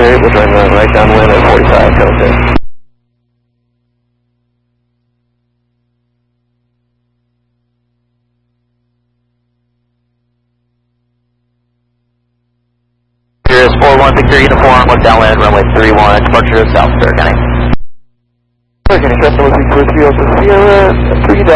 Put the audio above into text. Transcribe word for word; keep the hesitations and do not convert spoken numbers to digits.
Sierra, we're driving uh, right downwind at forty-five, code six. Sirius four one Victor Uniform, look downwind, runway three one, departure of South Star County. County, customer three four three, Sierra, three